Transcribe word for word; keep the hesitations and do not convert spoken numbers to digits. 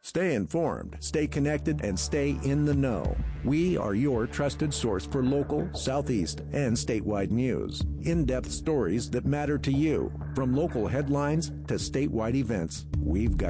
Stay informed, stay connected, and stay in the know. We are your trusted source for local, Southeast, and statewide news. In-depth stories that matter to you. From local headlines to statewide events, we've got